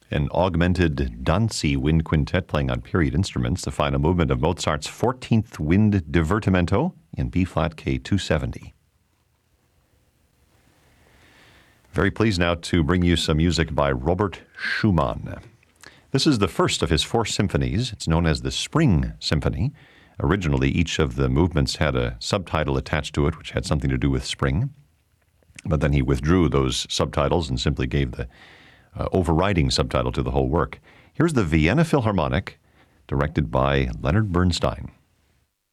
an augmented Danzi wind quintet playing on period instruments, the final movement of Mozart's 14th Wind Divertimento in B-flat K270. Very pleased now to bring you some music by Robert Schumann. This is the first of his 4 symphonies. It's known as the Spring Symphony. Originally, each of the movements had a subtitle attached to it, which had something to do with spring. But then he withdrew those subtitles and simply gave the overriding subtitle to the whole work. Here's the Vienna Philharmonic, directed by Leonard Bernstein.